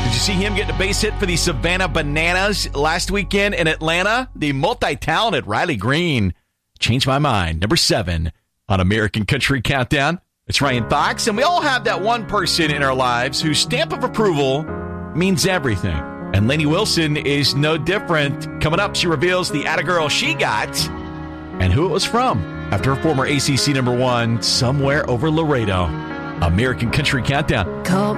Did you see him getting a base hit for the Savannah Bananas last weekend in Atlanta? The multi-talented Riley Green changed my mind. Number 7 on American Country Countdown. It's Ryan Fox, and we all have that one person in our lives whose stamp of approval means everything. And Lainey Wilson is no different. Coming up, she reveals the atta girl she got and who it was from after her former ACC number 1, Somewhere Over Laredo. American Country Countdown. Call